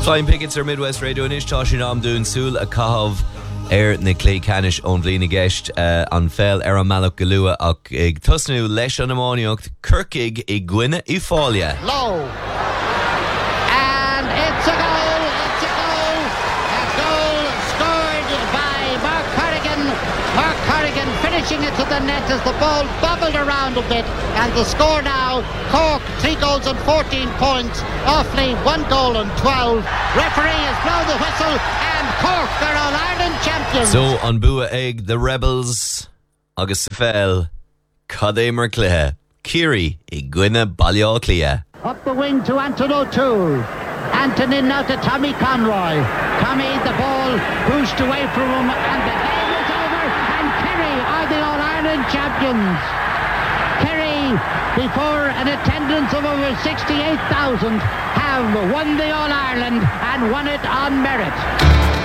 Flying Pickets ar Midwest Radio in Tá sin am dún súl a cahabh na clé canis ón bhliain gceist an fel ar an malach go luath ach ag tosnú leis an amóníocht Kirkig I gcuine I fáilia. Low. And it's a goal. It's a goal. A goal scored by Mark Corrigan. Mark Corrigan finishing it to the net as the ball bobbled around a bit. And the score now, Cork 3 goals and 14 points. Offaly 1 goal and 12. Referee has blown the whistle and Cork are All-Ireland champions. So an bua ag the Rebels agus sa fel cad é mar cluthe Kiri I gcuine bailí clia. Up the wing to Anton O'Toole. Anthony now to Tommy Conroy. Tommy, the ball pushed away from him and the game is over and Kerry are the All-Ireland champions. Kerry, before an attendance of over 68,000, have won the All-Ireland and won it on merit.